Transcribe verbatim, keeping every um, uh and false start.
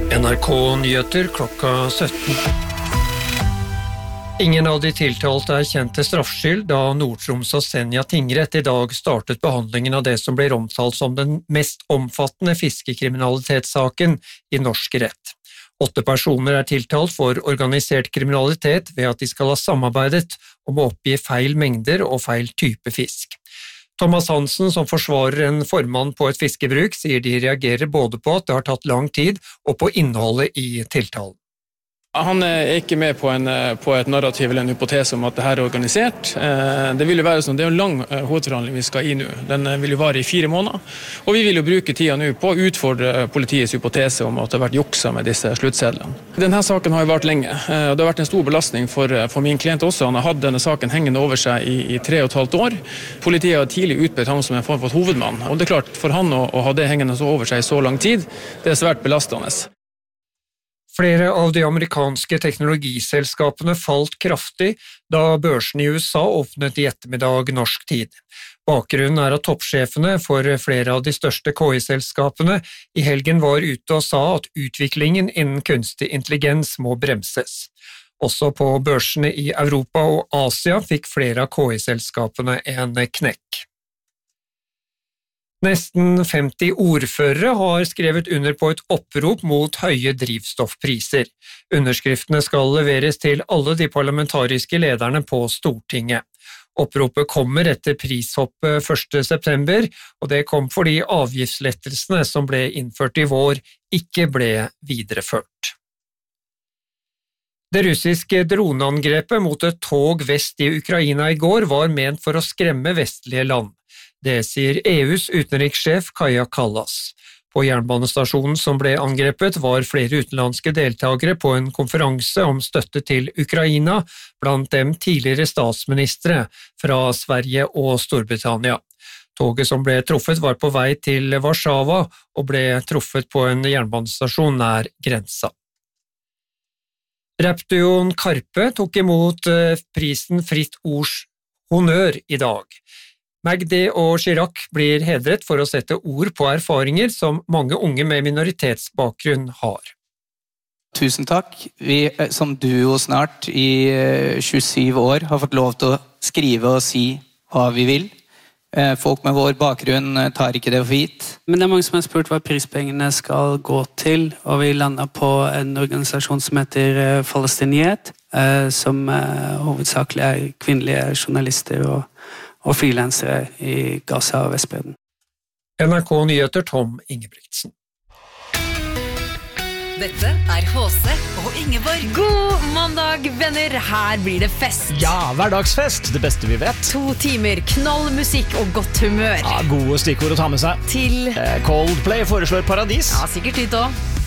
N R K-nyheter klokka sytten. Ingen av de tiltalte er kjent til straffskyld, da Nord-Troms og Senja tingrett i dag startet behandlingen av det som blir omtalt som den mest omfattende fiskekriminalitetssaken i norsk rett. Åtte personer er tiltalt for organisert kriminalitet ved at de skal ha samarbeidet om å oppgi feil mengder og feil type fisk. Thomas Hansen, som forsvarer en formann på et fiskebruk, sier de reagerer både på at det har tatt lang tid og på innholdet i tiltalen. Han er ikke med på, en, på et narrativ eller en hypotese om at det her er organisert. Det vil jo være sånn, det er en lang hovedforhandling vi skal i nå. Den vil jo vare i fire måneder. Og vi vil jo bruke tida nå på å utfordre politiets hypotese om at det har vært juksa med disse sluttsedlene. Denne saken har jo vært lenge, og det har vært en stor belastning for, for min klient også. Han har hatt denne saken hengende over seg i, i tre og et halvt år. Politiet har tidlig utbedt ham som en form for hovedmann. Og det er klart, for han å, å ha det hengende over seg i så lang tid, det er svært belastende. Flere av de amerikanske teknologiselskapene falt kraftig da børsen i U S A åpnet i ettermiddag norsk tid. Bakgrunnen er at toppsjefene for flere av de største K I-selskapene i helgen var ute og sa at utviklingen innen kunstig intelligens må bremses. Også på børsene i Europa og Asia fikk flere av K I-selskapene en knekk. Nesten femti ordførere har skrevet under på et opprop mot høye drivstoffpriser. Underskriftene skal leveres til alle de parlamentariske lederne på Stortinget. Oppropet kommer etter prishoppet første september, og det kom fordi avgiftslettelsene som ble innført i vår ikke ble videreført. Det russiske droneangrepet mot et tog vest i Ukraina i går var ment for å skremme vestlige land. Det sier E U's utenrikssjef Kaja Kallas. På jernbanestasjonen som ble angrepet var flere utenlandske deltagere på en konferanse om støtte til Ukraina, blant dem tidligere statsministre fra Sverige og Storbritannia. Toget som ble truffet var på vei til Warszawa og ble truffet på en jernbanestasjon nær grensa. Rapduoen Karpe tok imot prisen Fritt Ords honnør i dag. Magdi og Chirac blir hedret for å sette ord på erfaringer som mange unge med minoritetsbakgrunn har. Tusen takk. Vi som duo snart i tjuesyv år har fått lov til å skrive og si hva vi vil. Folk med vår bakgrunn tar ikke det for gitt. Men det er mange som har spurt hva prispengene skal gå til, og vi landet på en organisasjon som heter Palestiniet, som hovedsakelig er kvinnelige journalister og og frilansere i Gaza og Vestbredden. N R K-nyheter Tom Ingebrigtsen. Dette er H C og Ingeborg. God mandag, venner. Her blir det fest. Ja, hverdagsfest. Det beste vi vet. To timer, knall musikk og godt humør. Ja, gode stikkord å ta med seg. Til eh, Coldplay foreslår Paradis. Ja, sikkert dit også.